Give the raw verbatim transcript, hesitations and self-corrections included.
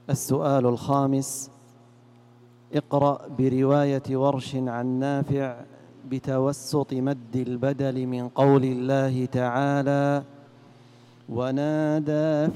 السؤال الخامس: اقرأ برواية ورش عن نافع بتوسط مد البدل من قول الله تعالى: ونادى